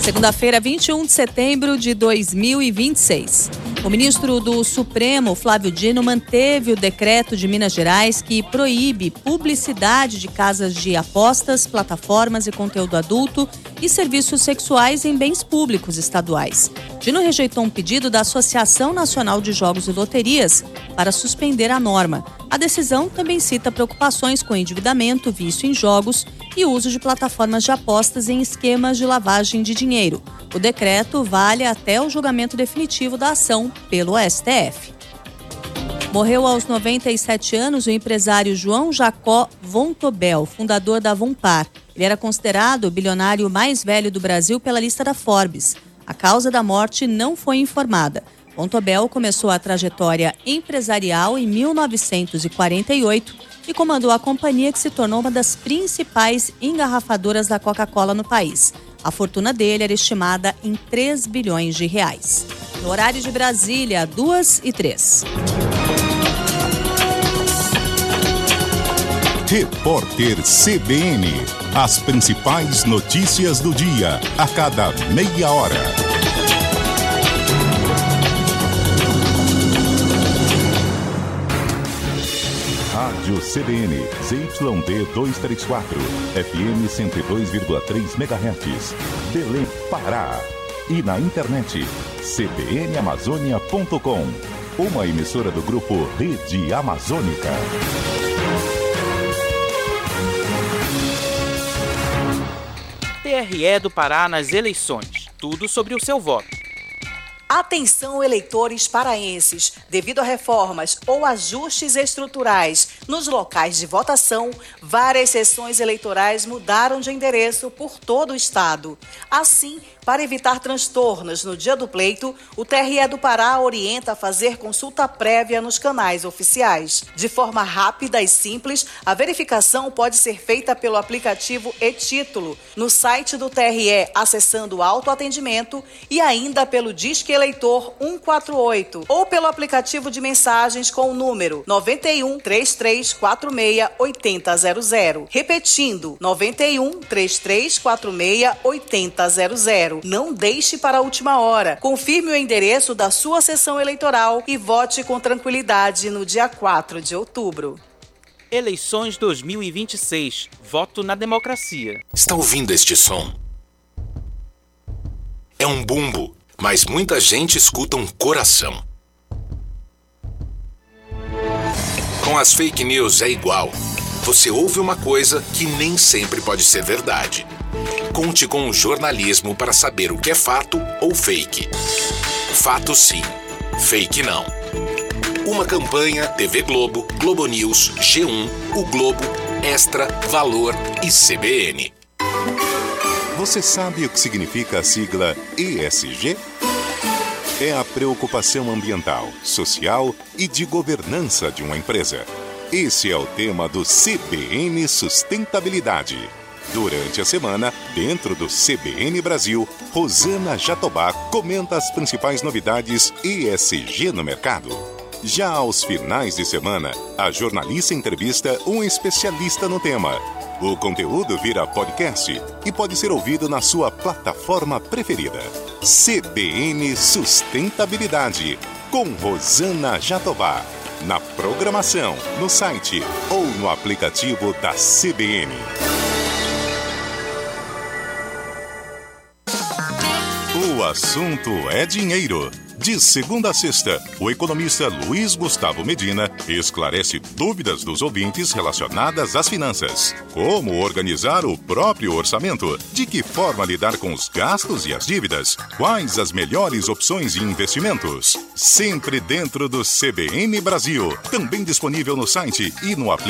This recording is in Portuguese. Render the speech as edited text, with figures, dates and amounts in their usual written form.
Segunda-feira, 21 de setembro de 2026. O ministro do Supremo, Flávio Dino, manteve o decreto de Minas Gerais que proíbe publicidade de casas de apostas, plataformas e conteúdo adulto e serviços sexuais em bens públicos estaduais. Dino rejeitou um pedido da Associação Nacional de Jogos e Loterias para suspender a norma. A decisão também cita preocupações com endividamento, vício em jogos e uso de plataformas de apostas em esquemas de lavagem de dinheiro. O decreto vale até o julgamento definitivo da ação pelo STF. Morreu aos 97 anos o empresário João Jacó Vontobel, fundador da Vonpar. Ele era considerado o bilionário mais velho do Brasil pela lista da Forbes. A causa da morte não foi informada. Vontobel começou a trajetória empresarial em 1948 e comandou a companhia que se tornou uma das principais engarrafadoras da Coca-Cola no país. A fortuna dele era estimada em 3 bilhões de reais. No horário de Brasília, 2h03. Repórter CBN. As principais notícias do dia, a cada meia hora. Rádio CBN, ZYD 234, FM 102,3 MHz, Belém, Pará. E na internet, cbnamazônia.com, uma emissora do grupo Rede Amazônica. TRE do Pará nas eleições. Tudo sobre o seu voto. Atenção, eleitores paraenses! Devido a reformas ou ajustes estruturais nos locais de votação, várias sessões eleitorais mudaram de endereço por todo o estado. Assim, para evitar transtornos no dia do pleito, o TRE do Pará orienta a fazer consulta prévia nos canais oficiais. De forma rápida e simples, a verificação pode ser feita pelo aplicativo e-Título, no site do TRE, acessando o autoatendimento e ainda pelo Disque Eleitor 148 ou pelo aplicativo de mensagens com o número 91 3346 8000. Repetindo, 91 3346 8000. Não deixe para a última hora. Confirme o endereço da sua sessão eleitoral e vote com tranquilidade no dia 4 de outubro. Eleições 2026. Voto na democracia. Está ouvindo este som? É um bumbo. Mas muita gente escuta um coração. Com as fake news é igual. Você ouve uma coisa que nem sempre pode ser verdade. Conte com o jornalismo para saber o que é fato ou fake. Fato sim, fake não. Uma campanha TV Globo, Globo News, G1, O Globo, Extra, Valor e CBN. Você sabe o que significa a sigla ESG? É a preocupação ambiental, social e de governança de uma empresa. Esse é o tema do CBN Sustentabilidade. Durante a semana, dentro do CBN Brasil, Rosana Jatobá comenta as principais novidades ESG no mercado. Já aos finais de semana, a jornalista entrevista um especialista no tema. O conteúdo vira podcast e pode ser ouvido na sua plataforma preferida. CBN Sustentabilidade, com Rosana Jatobá. Na programação, no site ou no aplicativo da CBN. O assunto é dinheiro. De segunda a sexta, o economista Luiz Gustavo Medina esclarece dúvidas dos ouvintes relacionadas às finanças. Como organizar o próprio orçamento? De que forma lidar com os gastos e as dívidas? Quais as melhores opções de investimentos? Sempre dentro do CBN Brasil. Também disponível no site e no aplicativo.